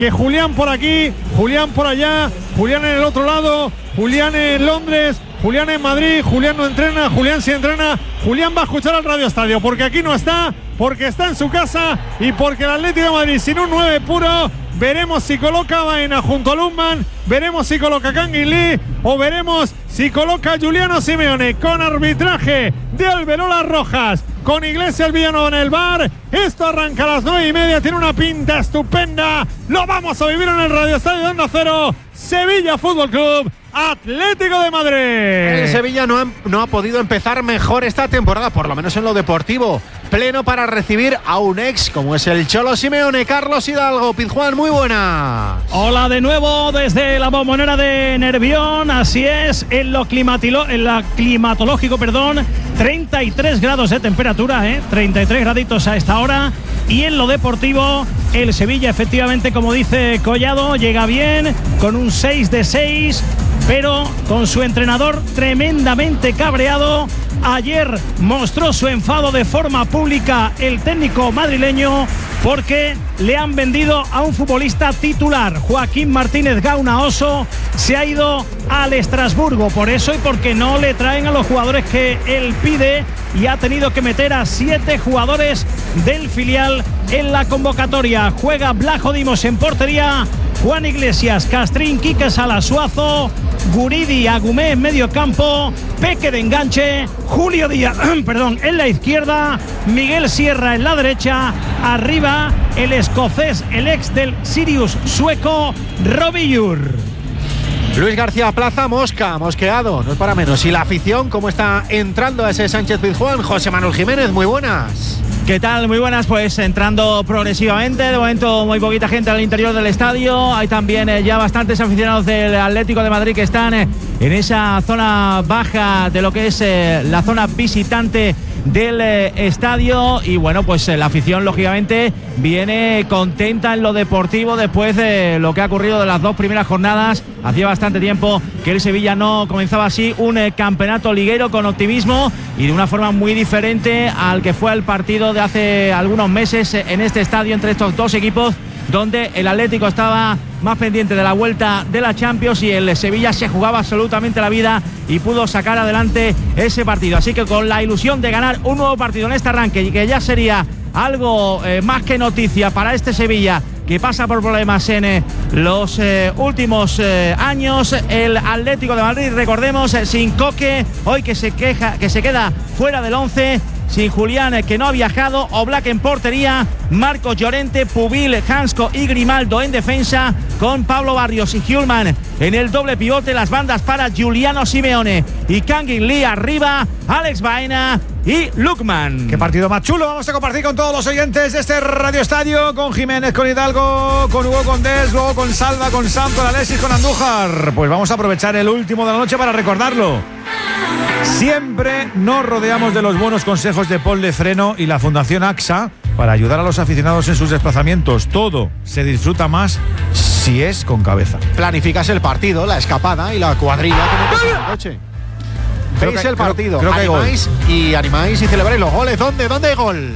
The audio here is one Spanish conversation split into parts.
que Julián por aquí, Julián por allá, Julián en el otro lado, Julián en Londres, Julián en Madrid, Julián no entrena, Julián sí entrena, Julián va a escuchar al Radio Estadio, porque aquí no está, porque está en su casa y porque el Atlético de Madrid sin un 9 puro, veremos si coloca a Baena junto a Lundman, veremos si coloca a Kangin Lee o veremos si coloca a Giuliano Simeone con arbitraje de Alberola Rojas, con Iglesias Villanueva en el bar. Esto arranca a las 9:30, tiene una pinta estupenda, lo vamos a vivir en el Radio Estadio de Onda Cero. Sevilla Fútbol Club, Atlético de Madrid. El Sevilla no ha podido empezar mejor esta temporada, por lo menos en lo deportivo. Pleno para recibir a un ex como es el Cholo Simeone. Carlos Hidalgo, Pizjuán, muy buenas. Hola de nuevo desde la Bombonera de Nervión. Así es, en lo climatológico, 33 grados de temperatura, 33 graditos a esta hora. Y en lo deportivo, el Sevilla, efectivamente, como dice Collado, llega bien, con un 6 de 6, pero con su entrenador tremendamente cabreado. Ayer mostró su enfado de forma pública el técnico madrileño porque le han vendido a un futbolista titular. Joaquín Martínez Gauna Oso se ha ido al Estrasburgo por eso y porque no le traen a los jugadores que él pide, y ha tenido que meter a 7 jugadores del filial en la convocatoria. Juega Blajo Dimos en portería, Juan Iglesias, Castrín, Quique Sala, Suazo, Guridi, Agumé en medio campo, Peque de enganche, Julio Díaz en la izquierda, Miguel Sierra en la derecha, arriba el escocés, el ex del Sirius sueco, Robillur. Luis García Plaza, mosqueado, no es para menos. Y la afición, ¿cómo está entrando a ese Sánchez Pizjuán? José Manuel Jiménez, muy buenas. ¿Qué tal? Muy buenas, pues entrando progresivamente. De momento muy poquita gente al interior del estadio. Hay también ya bastantes aficionados del Atlético de Madrid que están en esa zona baja de lo que es la zona visitante del estadio. Y bueno, pues la afición lógicamente viene contenta en lo deportivo después de lo que ha ocurrido de las 2 primeras jornadas. Hacía bastante tiempo que el Sevilla no comenzaba así un campeonato liguero con optimismo y de una forma muy diferente al que fue el partido de hace algunos meses en este estadio entre estos dos equipos, donde el Atlético estaba más pendiente de la vuelta de la Champions y el Sevilla se jugaba absolutamente la vida y pudo sacar adelante ese partido. Así que con la ilusión de ganar un nuevo partido en este arranque, y que ya sería algo más que noticia para este Sevilla que pasa por problemas en los últimos años, el Atlético de Madrid, recordemos, sin Coque, hoy que se queda fuera del 11, sin Julián, que no ha viajado, Oblak en portería, Marcos Llorente, Pubil, Hansko y Grimaldo en defensa, con Pablo Barrios y Hjulman en el doble pivote, las bandas para Giuliano Simeone y Kangin Lee arriba, Alex Baena y Lukman. Qué partido más chulo vamos a compartir con todos los oyentes de este Radio Estadio, con Jiménez, con Hidalgo, con Hugo Condés, luego con Salva, con Sam, con Alexis, con Andújar. Pues vamos a aprovechar el último de la noche para recordarlo. Siempre nos rodeamos de los buenos consejos de Paul de Freno y la Fundación AXA para ayudar a los aficionados en sus desplazamientos. Todo se disfruta más si es con cabeza. Planificas el partido, la escapada y la cuadrilla que metes en la noche. Veis el partido, animáis y celebráis los goles. ¿Dónde hay gol?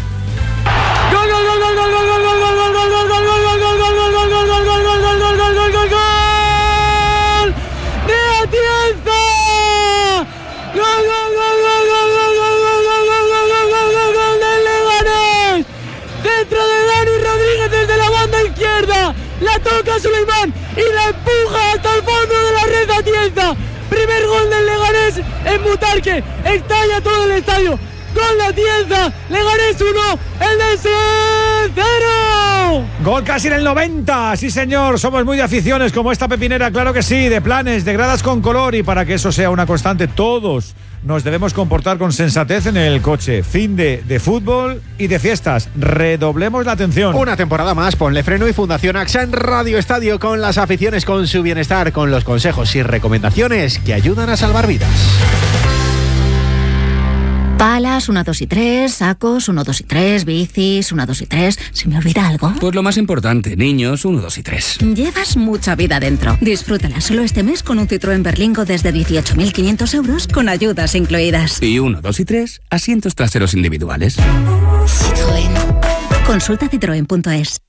La toca Suleimán y la empuja hasta el fondo de la red Atienza. Primer gol del Leganés en Butarque. Estalla todo el estadio. Gol de Atienza. Leganés 1, el de 0. Gol casi en el 90. Sí, señor. Somos muy de aficiones como esta pepinera, claro que sí. De planes, de gradas con color. Y para que eso sea una constante, todos nos debemos comportar con sensatez en el coche. Fin de fútbol y de fiestas. Redoblemos la atención. Una temporada más, ponle freno y Fundación AXA en Radio Estadio, con las aficiones, con su bienestar, con los consejos y recomendaciones que ayudan a salvar vidas. Palas, 1, 2 y 3, sacos, 1, 2 y 3, bicis, 1, 2 y 3. ¿Se me olvida algo? Pues lo más importante, niños, 1, 2 y 3. Llevas mucha vida dentro. Disfrútala solo este mes con un Citroën Berlingo desde 18.500 euros con ayudas incluidas. Y 1, 2 y 3, asientos traseros individuales. Citroën. Consulta citroen.es.